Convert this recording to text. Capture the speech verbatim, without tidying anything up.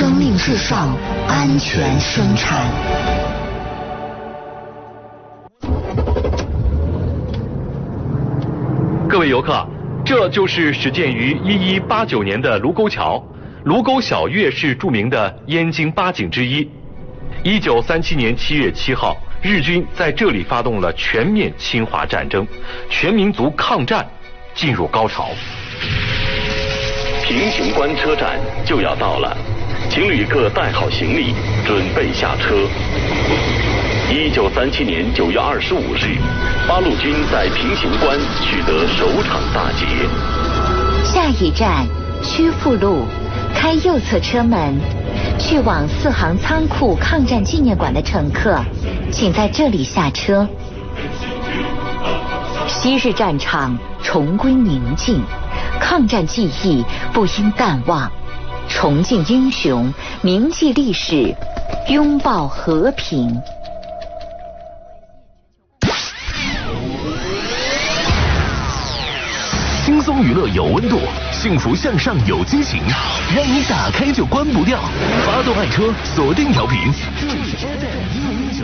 生命至上，安全生产。 各位游客，这就是始建于一一八九年的卢沟桥。卢沟晓月是著名的燕京八景之一。一九三七年七月七号，日军在这里发动了全面侵华战争，全民族抗战进入高潮。 平型关车站就要到了，请旅客带好行李，准备下车。一九三七年九月二十五日，八路军在平型关取得首场大捷。 下一站曲阜路，开右侧车门，去往四行仓库抗战纪念馆的乘客，请在这里下车。昔日战场重归宁静，抗战记忆不应淡忘，重敬英雄，铭记历史，拥抱和平。 轻松娱乐有温度，幸福向上有激情，让你打开就关不掉。发动爱车，锁定调频。